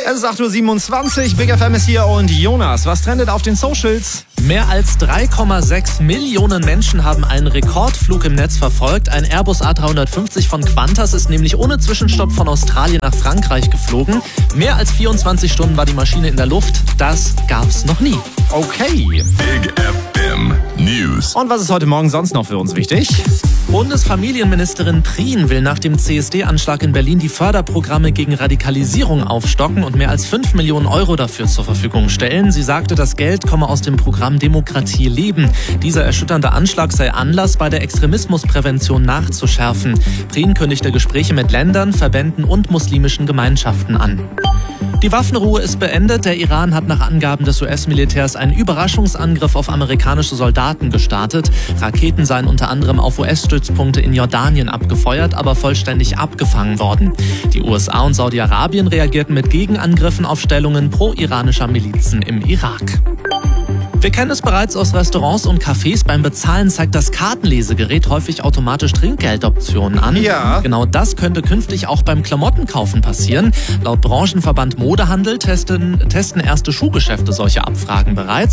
Es ist 8:27 Uhr, Big FM ist hier und Jonas, was trendet auf den Socials? Mehr als 3,6 Millionen Menschen haben einen Rekordflug im Netz verfolgt. Ein Airbus A350 von Qantas ist nämlich ohne Zwischenstopp von Australien nach Frankreich geflogen. Mehr als 24 Stunden war die Maschine in der Luft. Das gab's noch nie. Okay. Big FM News. Und was ist heute Morgen sonst noch für uns wichtig? Bundesfamilienministerin Prien will nach dem CSD-Anschlag in Berlin die Förderprogramme gegen Radikalisierung aufstocken und mehr als 5 Millionen Euro dafür zur Verfügung stellen. Sie sagte, das Geld komme aus dem Programm Demokratie leben. Dieser erschütternde Anschlag sei Anlass, bei der Extremismusprävention nachzuschärfen. Prien kündigte Gespräche mit Ländern, Verbänden und muslimischen Gemeinschaften an. Die Waffenruhe ist beendet. Der Iran hat nach Angaben des US-Militärs einen Überraschungsangriff auf amerikanische Soldaten gestartet. Raketen seien unter anderem auf US-Stützpunkte in Jordanien abgefeuert, aber vollständig abgefangen worden. Die USA und Saudi-Arabien reagierten mit Gegenangriffen auf Stellungen pro-iranischer Milizen im Irak. Wir kennen es bereits aus Restaurants und Cafés. Beim Bezahlen zeigt das Kartenlesegerät häufig automatisch Trinkgeldoptionen an. Ja. Genau das könnte künftig auch beim Klamottenkaufen passieren. Laut Branchenverband Modehandel testen erste Schuhgeschäfte solche Abfragen bereits.